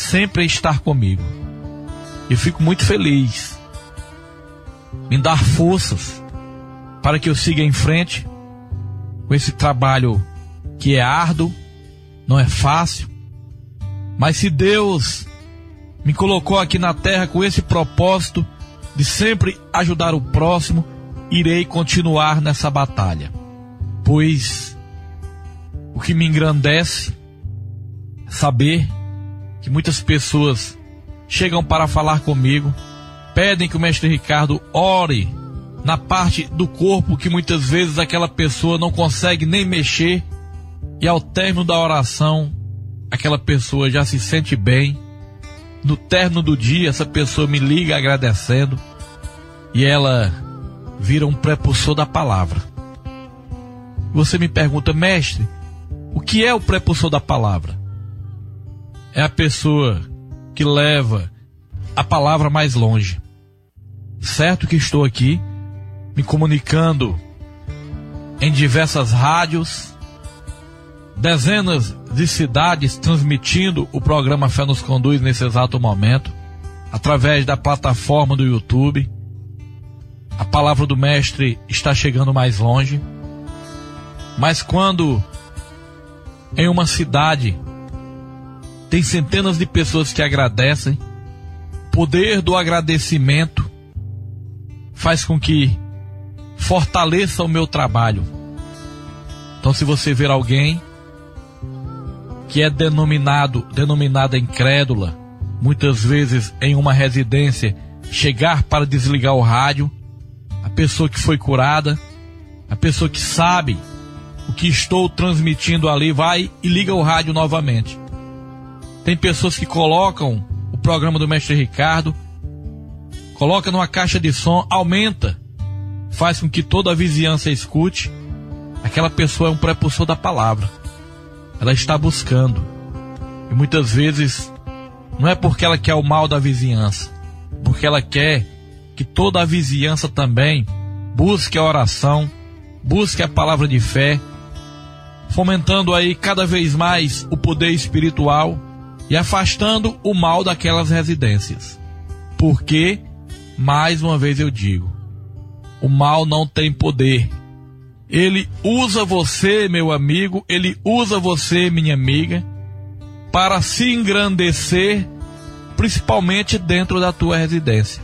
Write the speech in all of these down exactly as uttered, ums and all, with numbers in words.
sempre estar comigo. Eu fico muito feliz em dar forças para que eu siga em frente com esse trabalho que é árduo, não é fácil, mas se Deus me colocou aqui na terra com esse propósito de sempre ajudar o próximo, irei continuar nessa batalha, pois o que me engrandece é saber que muitas pessoas chegam para falar comigo, pedem que o mestre Ricardo ore na parte do corpo que muitas vezes aquela pessoa não consegue nem mexer, e ao término da oração aquela pessoa já se sente bem. No término do dia essa pessoa me liga agradecendo e ela vira um prepulsor da palavra. Você me pergunta: mestre, o que é o prepulsor da palavra? É a pessoa que leva a palavra mais longe. Certo que estou aqui me comunicando em diversas rádios, dezenas de cidades transmitindo o programa Fé nos Conduz nesse exato momento, através da plataforma do YouTube. A palavra do mestre está chegando mais longe. Mas quando em uma cidade tem centenas de pessoas que agradecem, o poder do agradecimento faz com que fortaleça o meu trabalho. Então, se você ver alguém que é denominado, denominada incrédula, muitas vezes em uma residência, chegar para desligar o rádio, a pessoa que foi curada, a pessoa que sabe o que estou transmitindo ali, vai e liga o rádio novamente. Tem pessoas que colocam o programa do mestre Ricardo, coloca numa caixa de som, aumenta, faz com que toda a vizinhança escute. Aquela pessoa é um prepulsor da palavra. Ela está buscando. E muitas vezes não é porque ela quer o mal da vizinhança, porque ela quer que toda a vizinhança também busque a oração, busque a palavra de fé, fomentando aí cada vez mais o poder espiritual e afastando o mal daquelas residências. Porque, mais uma vez eu digo, o mal não tem poder. Ele usa você, meu amigo, ele usa você, minha amiga, para se engrandecer, principalmente dentro da tua residência.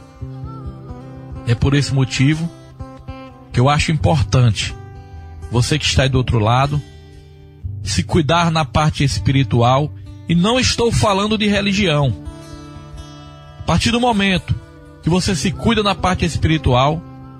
É por esse motivo que eu acho importante você que está aí do outro lado se cuidar na parte espiritual, e não estou falando de religião. A partir do momento que você se cuida na parte espiritual,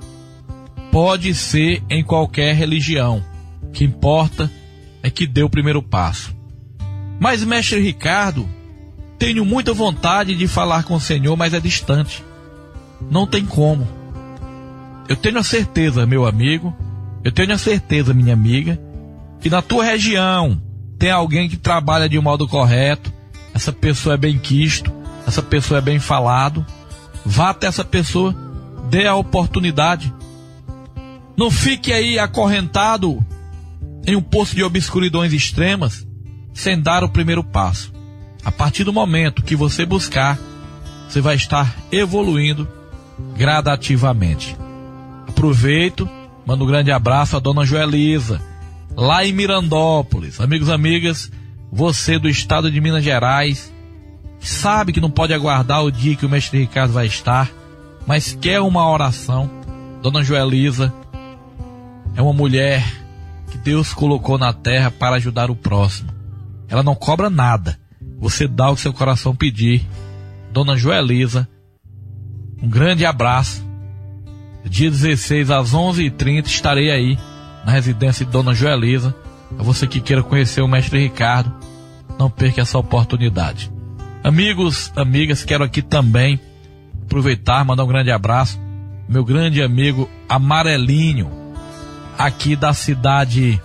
pode ser em qualquer religião. O que importa é que dê o primeiro passo. Mas, mestre Ricardo, tenho muita vontade de falar com o Senhor, mas é distante. Não tem como. Eu tenho a certeza, meu amigo, eu tenho a certeza, minha amiga, que na tua região tem alguém que trabalha de um modo correto, essa pessoa é bem quisto, essa pessoa é bem falado. Vá até essa pessoa, dê a oportunidade. Não fique aí acorrentado em um poço de obscuridões extremas sem dar o primeiro passo. A partir do momento que você buscar, você vai estar evoluindo gradativamente. Aproveito, mando um grande abraço à dona Joelisa, lá em Mirandópolis. Amigos e amigas, você do estado de Minas Gerais, sabe que não pode aguardar o dia que o mestre Ricardo vai estar, mas quer uma oração. Dona Joelisa é uma mulher que Deus colocou na terra para ajudar o próximo. Ela não cobra nada, você dá o que seu coração pedir. Dona Joelisa, um grande abraço. Dia dezesseis às onze e trinta estarei aí na residência de Dona Joelisa. A você que queira conhecer o mestre Ricardo, não perca essa oportunidade. Amigos, amigas, quero aqui também aproveitar, mandar um grande abraço meu grande amigo Amarelinho, aqui da cidade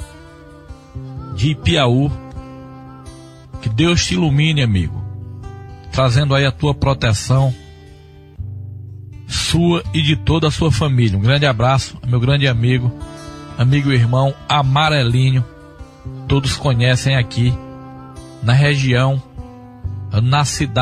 de Ipiaú. Que Deus te ilumine, amigo, trazendo aí a tua proteção, sua e de toda a sua família. Um grande abraço ao meu grande amigo, amigo e irmão Amarelinho. Todos conhecem aqui na região, na cidade